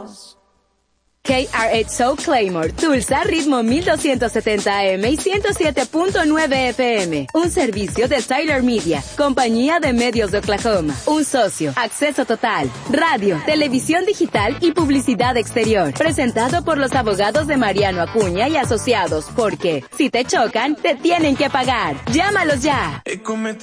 KRHO Claymore, Tulsa, ritmo 1270 AM y 107.9 FM. Un servicio de Tyler Media, compañía de medios de Oklahoma. Un socio, acceso total, radio, televisión digital y publicidad exterior. Presentado por los abogados de Mariano Acuña y Asociados, porque si te chocan, te tienen que pagar. Llámalos ya.